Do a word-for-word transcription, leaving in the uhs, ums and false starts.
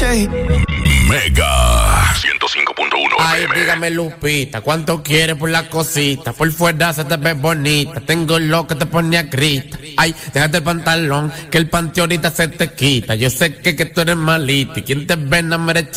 Ey. Mega ciento cinco punto uno. Ay, dígame Lupita, ¿cuánto quieres por la cosita? Por fuera se te ve bonita, tengo lo que te pone a grita. Ay, déjate el pantalón, que el panty ahorita se te quita. Yo sé que, que tú eres malita y quien te ve no merece